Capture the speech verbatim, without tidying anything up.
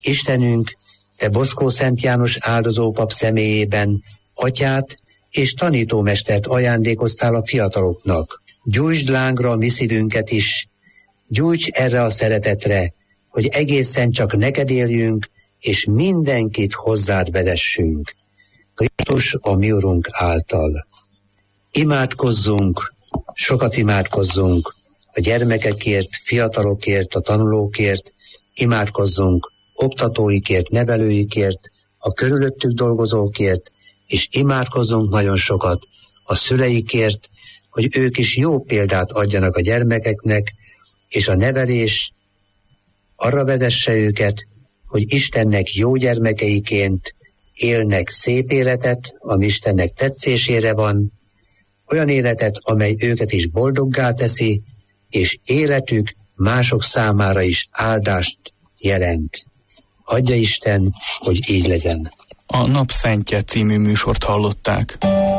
Istenünk, te Boszkó Szent János áldozópap személyében atyát és tanítómestert ajándékoztál a fiataloknak. Gyújtsd lángra a mi szívünket is, gyújts erre a szeretetre, hogy egészen csak neked éljünk, és mindenkit hozzád vezessünk. Krisztus a mi Urunk által. Imádkozzunk, sokat imádkozzunk a gyermekekért, fiatalokért, a tanulókért, imádkozzunk oktatóikért, nevelőikért, a körülöttük dolgozókért, és imádkozzunk nagyon sokat a szüleikért, hogy ők is jó példát adjanak a gyermekeknek, és a nevelés arra vezesse őket, hogy Istennek jó gyermekeiként élnek szép életet, ami Istennek tetszésére van, olyan életet, amely őket is boldoggá teszi, és életük mások számára is áldást jelent. Adja Isten, hogy így legyen. A Napszentje című műsort hallották.